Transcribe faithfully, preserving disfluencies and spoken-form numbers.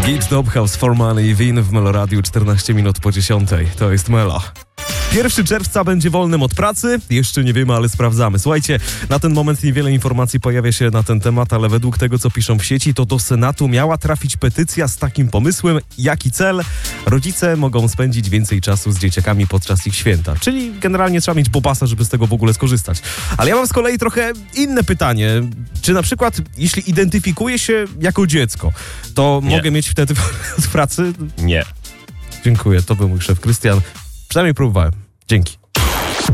Git Dob House for Money, Win w Meloradiu, czternaście minut po dziesiątej. To jest Melo. pierwszego czerwca będzie wolnym od pracy. Jeszcze nie wiemy, ale sprawdzamy. Słuchajcie, na ten moment niewiele informacji pojawia się na ten temat, ale według tego, co piszą w sieci, to do Senatu miała trafić petycja z takim pomysłem. Jaki cel? Rodzice mogą spędzić więcej czasu z dzieciakami podczas ich święta. Czyli generalnie trzeba mieć bobasa, żeby z tego w ogóle skorzystać. Ale ja mam z kolei trochę inne pytanie. Czy na przykład, jeśli identyfikuję się jako dziecko, to Nie. mogę mieć wtedy od pracy? Nie. Dziękuję, to był mój szef Krystian. Przynajmniej próbowałem. Dzięki.